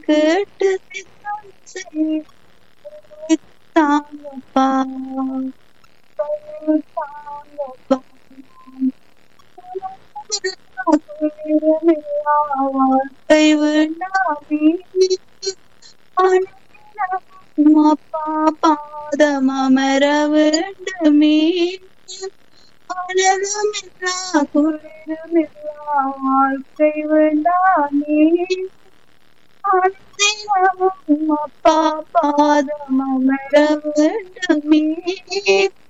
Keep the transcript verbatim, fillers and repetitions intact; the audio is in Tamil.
கேட்டு சித்தம் செய்தாங்கப்பா வாழ்க்கை வேண்டாமே அப்பா பாதம் அமர வேண்டுமே அழகுமில்லா குளிருமில்லா வாழ்க்கை வேண்டாமே அனுதினமும் அப்பா பாதம் அமர வேண்டுமே